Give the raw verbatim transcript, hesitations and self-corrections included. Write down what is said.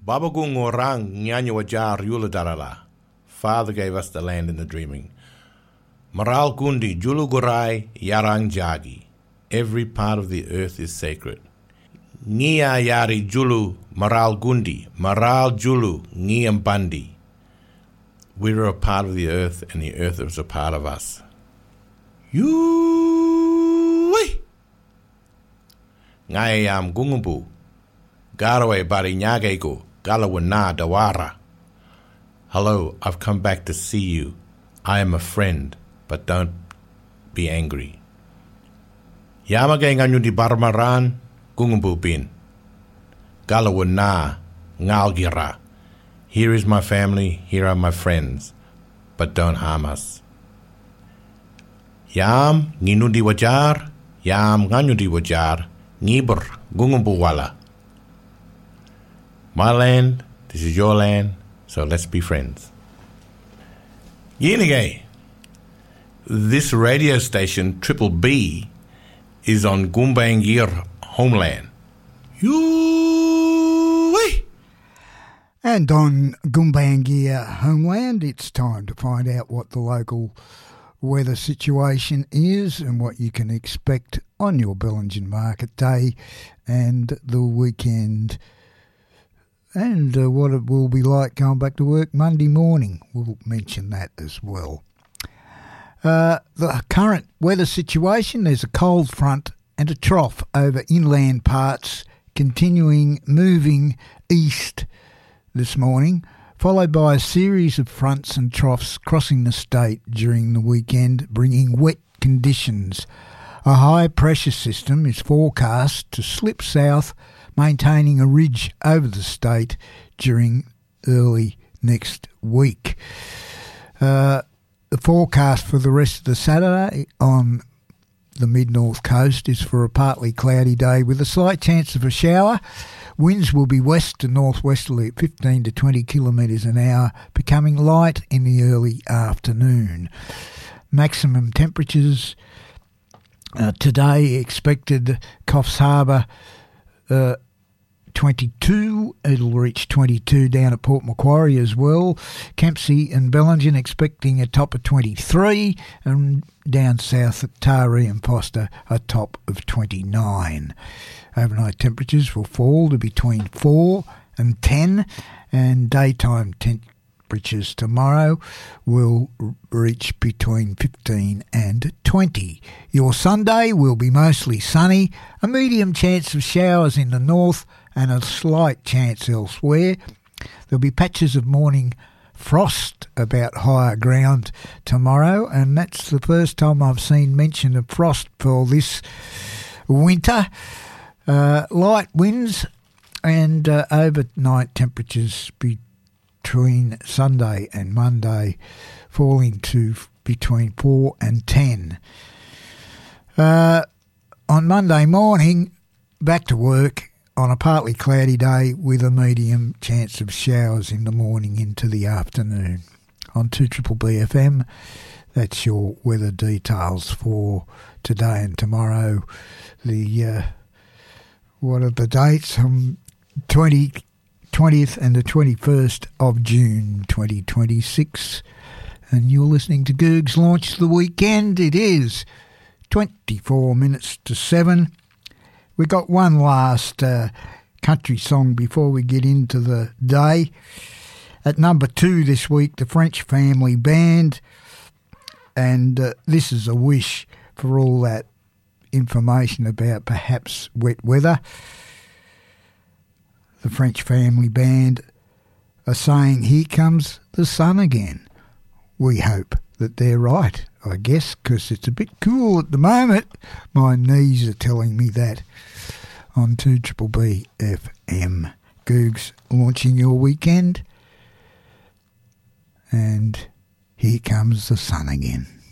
Babagung orang nyanyo wajar yula darala. Father gave us the land in the dreaming. Maral gundi julu gurai yarang jagi. Every part of the earth is sacred. Ngia yari julu maral gundi, maral julu ngiam bandi. We're a part of the earth and the earth is a part of us. Yui! Ngayam gungumbu. Garaway bari nyagego, galawana dawara. Hello, I've come back to see you. I am a friend, but don't be angry. Yamagay nganyo di barmaran, gungumbu bin. Galawana, ngalgira. Here is my family, here are my friends, but don't harm us. Yam nginundi wajar, yam nganyundi wajar, ngibur gungumbu wala. My land, this is your land, so let's be friends. Yenigay, this radio station, Triple B, is on Gumbaynggirr homeland. Yoo-wee! And on Gumbaynggirr homeland, it's time to find out what the local weather situation is and what you can expect on your Bellingen Market Day and the weekend, and uh, what it will be like going back to work Monday morning. We'll mention that as well. Uh, the current weather situation, there's a cold front and a trough over inland parts continuing moving east this morning, followed by a series of fronts and troughs crossing the state during the weekend, bringing wet conditions. A high pressure system is forecast to slip south, maintaining a ridge over the state during early next week. Uh, the forecast for the rest of the Saturday on the mid-north coast is for a partly cloudy day with a slight chance of a shower. Winds will be west to northwesterly at fifteen to twenty kilometres an hour, becoming light in the early afternoon. Maximum temperatures uh, today expected: Coffs Harbour uh, twenty-two, it'll reach twenty-two down at Port Macquarie as well. Kempsey and Bellingen expecting a top of twenty-three, and down south at Taree and Foster a top of twenty-nine. Overnight temperatures will fall to between four and ten, and daytime temperatures tomorrow will reach between fifteen and twenty. Your Sunday will be mostly sunny, a medium chance of showers in the north and a slight chance elsewhere. There'll be patches of morning frost about higher ground tomorrow, and that's the first time I've seen mention of frost for this winter. Uh, light winds and uh, overnight temperatures between Sunday and Monday falling to between four and ten. Uh, on Monday morning, back to work on a partly cloudy day with a medium chance of showers in the morning into the afternoon. On two Triple B F M, that's your weather details for today and tomorrow. The uh, what are the dates? Um, twentieth and the twenty-first of June twenty twenty-six. And you're listening to Goog's Launch the Weekend. It is twenty-four minutes to seven. We got one last uh, country song before we get into the day. At number two this week, the French Family Band, and uh, This Is a Wish for all that information about perhaps wet weather. The French Family Band are saying, here comes the sun again. We hope that they're right, I guess, because it's a bit cool at the moment. My knees are telling me that. On two Triple B F M. Googs launching your weekend. And here comes the sun again.